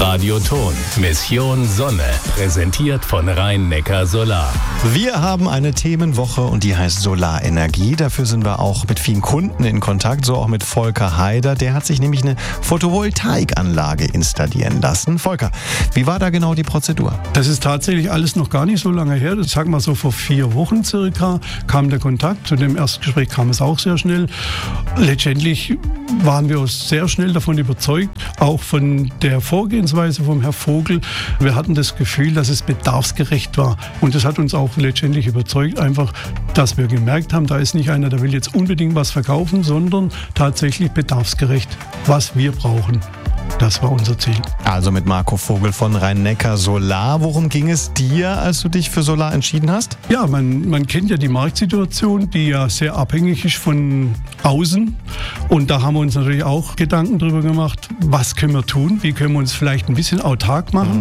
Radioton. Mission Sonne. Präsentiert von Rhein-Neckar Solar. Wir haben eine Themenwoche und die heißt Solarenergie. Dafür sind wir auch mit vielen Kunden in Kontakt, so auch mit Volker Haider. Der hat sich nämlich eine Photovoltaikanlage installieren lassen. Volker, wie war da genau die Prozedur? Das ist tatsächlich alles noch gar nicht so lange her. Ich sag mal so vor 4 Wochen circa kam der Kontakt. Zu dem Erstgespräch kam es auch sehr schnell. Letztendlich waren wir sehr schnell davon überzeugt, auch von der Vorgehensweise vom Herrn Vogel. Wir hatten das Gefühl, dass es bedarfsgerecht war. Und das hat uns auch letztendlich überzeugt, einfach, dass wir gemerkt haben, da ist nicht einer, der will jetzt unbedingt was verkaufen, sondern tatsächlich bedarfsgerecht, was wir brauchen. Das war unser Ziel. Also mit Marco Vogel von Rhein-Neckar Solar. Worum ging es dir, als du dich für Solar entschieden hast? Ja, man kennt ja die Marktsituation, die ja sehr abhängig ist von außen. Und da haben wir uns natürlich auch Gedanken darüber gemacht, was können wir tun, wie können wir uns vielleicht ein bisschen autark machen.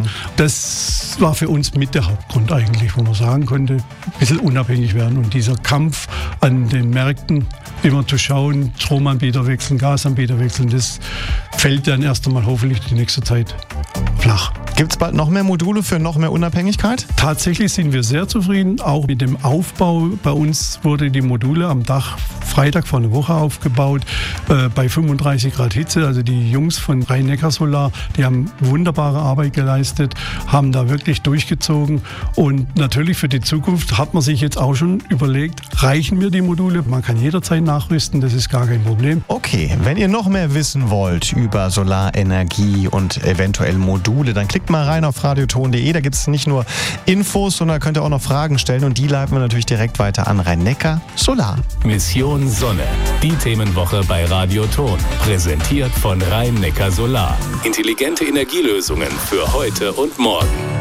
Das war für uns mit der Hauptgrund eigentlich, wo man sagen konnte, ein bisschen unabhängig werden. Und dieser Kampf an den Märkten, immer zu schauen, Stromanbieter wechseln, Gasanbieter wechseln, das fällt dann erst einmal hoffentlich die nächste Zeit flach. Gibt es bald noch mehr Module für noch mehr Unabhängigkeit? Tatsächlich sind wir sehr zufrieden, auch mit dem Aufbau. Bei uns wurde die Module am Dach Freitag vor einer Woche aufgebaut, bei 35 Grad Hitze. Also die Jungs von Rhein-Neckar Solar, die haben wunderbare Arbeit geleistet, haben da wirklich durchgezogen. Und natürlich für die Zukunft hat man sich jetzt auch schon überlegt, reichen mir die Module? Man kann jederzeit nachrüsten, das ist gar kein Problem. Okay, wenn ihr noch mehr wissen wollt über Solarenergie und eventuell Module, dann klickt mal rein auf radioton.de. Da gibt es nicht nur Infos, sondern könnt ihr auch noch Fragen stellen und die leiten wir natürlich direkt weiter an Rhein-Neckar Solar. Mission Sonne. Die Themenwoche bei Radioton. Präsentiert von Rhein-Neckar Solar. Intelligente Energielösungen für heute und morgen.